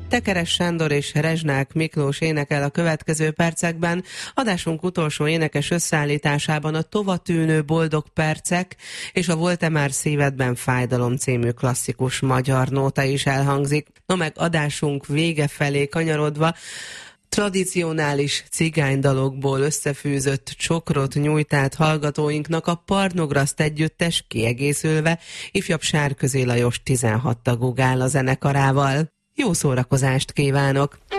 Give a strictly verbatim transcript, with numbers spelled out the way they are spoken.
Tekeres Sándor és Rezsnák Miklós énekel a következő percekben. Adásunk utolsó énekes összeállításában a tovatűnő boldog percek és a Volt-e már szívedben fájdalom című klasszikus magyar nóta is elhangzik. No meg adásunk vége felé kanyarodva, tradicionális cigánydalokból összefűzött csokrot nyújt át hallgatóinknak a Parnograszt együttes, kiegészülve ifjabb Sárközi Lajos tizenhat tagú gála zenekarával. Jó szórakozást kívánok!